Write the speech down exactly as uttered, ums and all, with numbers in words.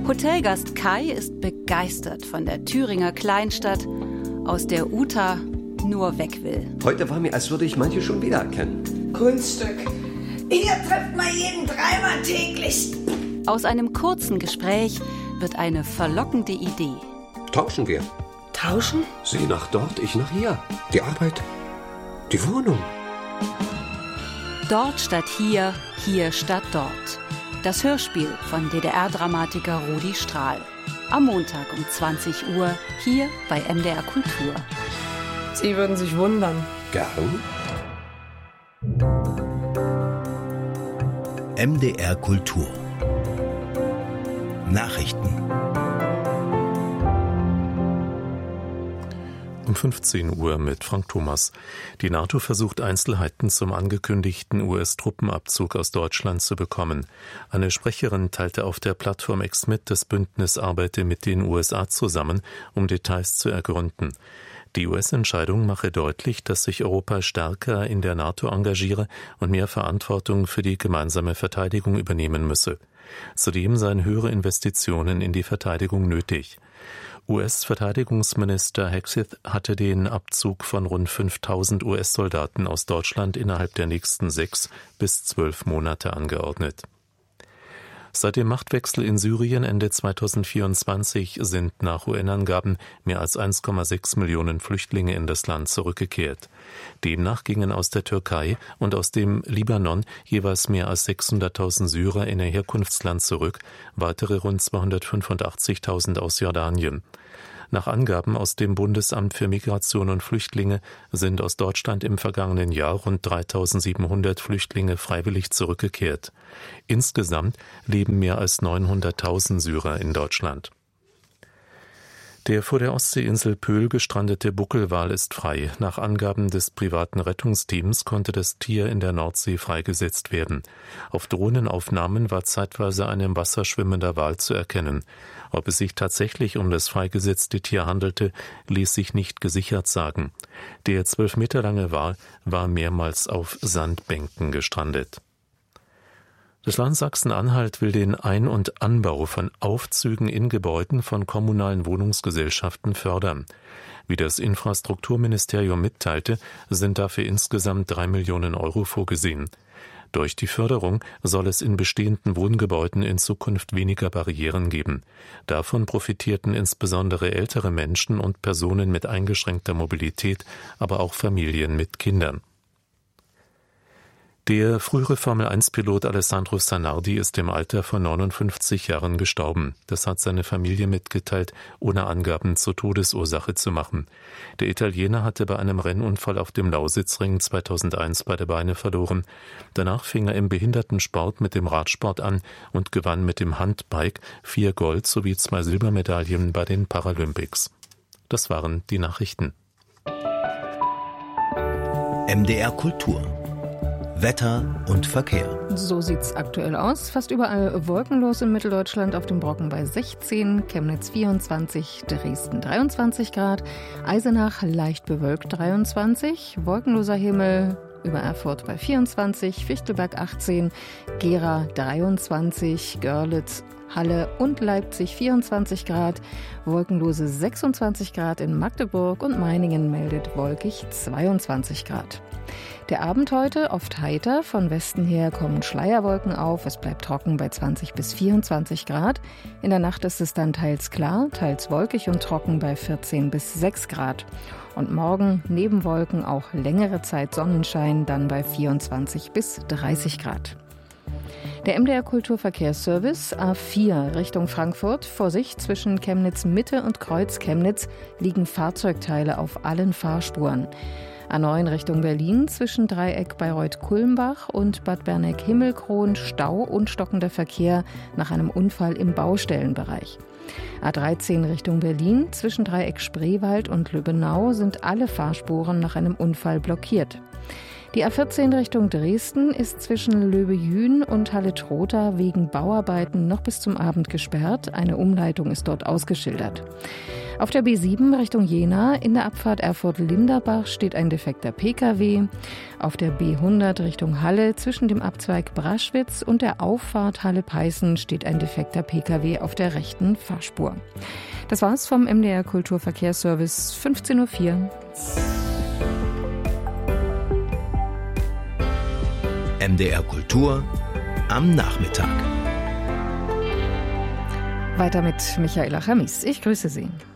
Hotelgast Kai ist begeistert von der Thüringer Kleinstadt, aus der Uta nur weg will. Heute war mir, als würde ich manche schon wiedererkennen. Kunststück. Hier trifft man jeden dreimal täglich. Aus einem kurzen Gespräch wird eine verlockende Idee. Tauschen wir. Tauschen? Sie nach dort, ich nach hier. Die Arbeit, die Wohnung. Dort statt hier, hier statt dort. Das Hörspiel von D D R-Dramatiker Rudi Strahl. Am Montag um zwanzig Uhr hier bei M D R Kultur. Sie würden sich wundern. Gern. M D R Kultur. Nachrichten. Um fünfzehn Uhr mit Frank Thomas. Die NATO versucht Einzelheiten zum angekündigten U S-Truppenabzug aus Deutschland zu bekommen. Eine Sprecherin teilte auf der Plattform X mit, das Bündnis arbeite mit den U S A zusammen, um Details zu ergründen. Die U S-Entscheidung mache deutlich, dass sich Europa stärker in der NATO engagiere und mehr Verantwortung für die gemeinsame Verteidigung übernehmen müsse. Zudem seien höhere Investitionen in die Verteidigung nötig. U S-Verteidigungsminister Hegseth hatte den Abzug von rund fünftausend U S-Soldaten aus Deutschland innerhalb der nächsten sechs bis zwölf Monate angeordnet. Seit dem Machtwechsel in Syrien Ende zweitausendvierundzwanzig sind nach U N-Angaben mehr als eins Komma sechs Millionen Flüchtlinge in das Land zurückgekehrt. Demnach gingen aus der Türkei und aus dem Libanon jeweils mehr als sechshunderttausend Syrer in ihr Herkunftsland zurück, weitere rund zweihundertfünfundachtzigtausend aus Jordanien. Nach Angaben aus dem Bundesamt für Migration und Flüchtlinge sind aus Deutschland im vergangenen Jahr rund dreitausendsiebenhundert Flüchtlinge freiwillig zurückgekehrt. Insgesamt leben mehr als neunhunderttausend Syrer in Deutschland. Der vor der Ostseeinsel Pöhl gestrandete Buckelwal ist frei. Nach Angaben des privaten Rettungsteams konnte das Tier in der Nordsee freigesetzt werden. Auf Drohnenaufnahmen war zeitweise ein im Wasser schwimmender Wal zu erkennen. Ob es sich tatsächlich um das freigesetzte Tier handelte, ließ sich nicht gesichert sagen. Der zwölf Meter lange Wal war mehrmals auf Sandbänken gestrandet. Das Land Sachsen-Anhalt will den Ein- und Anbau von Aufzügen in Gebäuden von kommunalen Wohnungsgesellschaften fördern. Wie das Infrastrukturministerium mitteilte, sind dafür insgesamt drei Millionen Euro vorgesehen. Durch die Förderung soll es in bestehenden Wohngebäuden in Zukunft weniger Barrieren geben. Davon profitierten insbesondere ältere Menschen und Personen mit eingeschränkter Mobilität, aber auch Familien mit Kindern. Der frühere Formel eins Pilot Alessandro Zanardi ist im Alter von neunundfünfzig Jahren gestorben. Das hat seine Familie mitgeteilt, ohne Angaben zur Todesursache zu machen. Der Italiener hatte bei einem Rennunfall auf dem Lausitzring zweitausendeins beide Beine verloren. Danach fing er im Behindertensport mit dem Radsport an und gewann mit dem Handbike vier Gold- sowie zwei Silbermedaillen bei den Paralympics. Das waren die Nachrichten. M D R Kultur. Wetter und Verkehr. So sieht's aktuell aus. Fast überall wolkenlos in Mitteldeutschland, auf dem Brocken bei sechzehn, Chemnitz vierundzwanzig, Dresden dreiundzwanzig Grad, Eisenach leicht bewölkt dreiundzwanzig, wolkenloser Himmel über Erfurt bei vierundzwanzig, Fichtelberg achtzehn, Gera dreiundzwanzig, Görlitz, Halle und Leipzig vierundzwanzig Grad, wolkenlose sechsundzwanzig Grad in Magdeburg und Meiningen meldet wolkig zweiundzwanzig Grad. Der Abend heute oft heiter, von Westen her kommen Schleierwolken auf, es bleibt trocken bei zwanzig bis vierundzwanzig Grad. In der Nacht ist es dann teils klar, teils wolkig und trocken bei vierzehn bis sechs Grad. Und morgen neben Wolken auch längere Zeit Sonnenschein, dann bei vierundzwanzig bis dreißig Grad. Der M D R Kulturverkehrsservice A vier Richtung Frankfurt. Vorsicht, zwischen Chemnitz Mitte und Kreuz Chemnitz liegen Fahrzeugteile auf allen Fahrspuren. A neun Richtung Berlin, zwischen Dreieck Bayreuth-Kulmbach und Bad Berneck-Himmelkron Stau und stockender Verkehr nach einem Unfall im Baustellenbereich. A dreizehn Richtung Berlin, zwischen Dreieck Spreewald und Lübbenau sind alle Fahrspuren nach einem Unfall blockiert. Die A vierzehn Richtung Dresden ist zwischen Löbejün und Halle-Trotha wegen Bauarbeiten noch bis zum Abend gesperrt. Eine Umleitung ist dort ausgeschildert. Auf der B sieben Richtung Jena in der Abfahrt Erfurt-Linderbach steht ein defekter Pkw. Auf der B hundert Richtung Halle zwischen dem Abzweig Braschwitz und der Auffahrt Halle-Peißen steht ein defekter Pkw auf der rechten Fahrspur. Das war's vom M D R Kulturverkehrsservice, fünfzehn Uhr vier. M D R Kultur am Nachmittag. Weiter mit Michaela Chamis. Ich grüße Sie.